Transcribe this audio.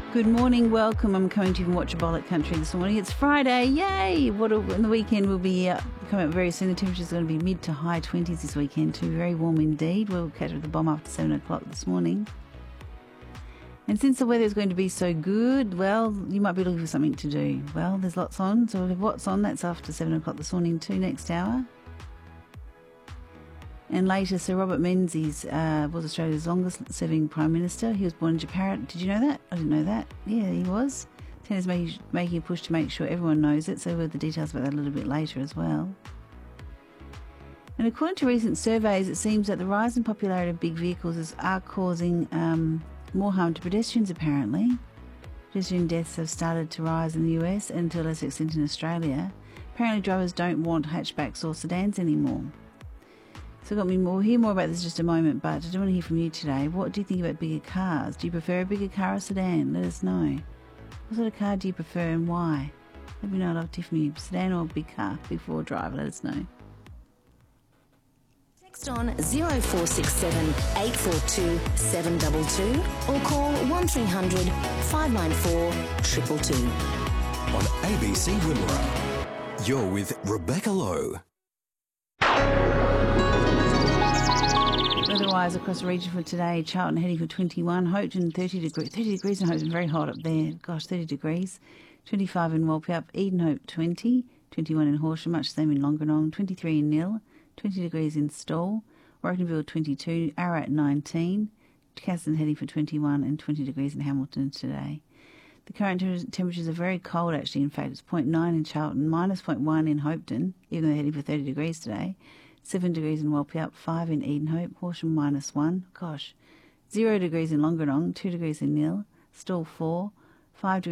Good morning, welcome. I'm coming to you from Watchabilic Country this morning. It's Friday, yay! And the weekend will be coming up very soon. The temperature's going to be mid to high 20s this weekend too. Very warm indeed. We'll catch up the bomb after 7 o'clock this morning. And since the weather is going to be so good, well, you might be looking for something to do. Well, there's lots on. So what's on? That's after 7 o'clock this morning too, next hour. And later, Sir Robert Menzies was Australia's longest-serving Prime Minister. He was born in Japan. Did you know that? I didn't know that. Yeah, he was. Tennis making a push to make sure everyone knows it, so we'll have the details about that a little bit later as well. And according to recent surveys, it seems that the rise in popularity of big vehicles are causing more harm to pedestrians, apparently. Pedestrian deaths have started to rise in the US and to a lesser extent in Australia. Apparently drivers don't want hatchbacks or sedans anymore. So we'll hear more about this in just a moment, but I do want to hear from you today. What do you think about bigger cars? Do you prefer a bigger car or sedan? Let us know. What sort of car do you prefer and why? Let me know. I'd love to hear from you. Sedan or big car, big four-wheel drive, let us know. Text on 0467 842 722 or call 1300 594 222. On ABC Wimmera, you're with Rebecca Lowe. Weather-wise across the region for today, Charlton heading for 21, Hopetoun 30 degrees. 30 degrees in Hopetoun, very hot up there. Gosh, 30 degrees. 25 in Walpurgis, Edenhope 20, 21 in Horsham, much the same in Longanong, 23 in Nil, 20 degrees in Stawell, Warracknabeal 22, Ararat 19, Cassin heading for 21 and 20 degrees in Hamilton today. The current temperatures are very cold actually, in fact it's 0.9 in Charlton, minus 0.1 in Hopetoun, even though they're heading for 30 degrees today. 7 degrees in Walpurgis, 5 in Edenhope, Horsham minus 1, 0 degrees in Longanong, 2 degrees in Nil, Stawell 4, 5 degrees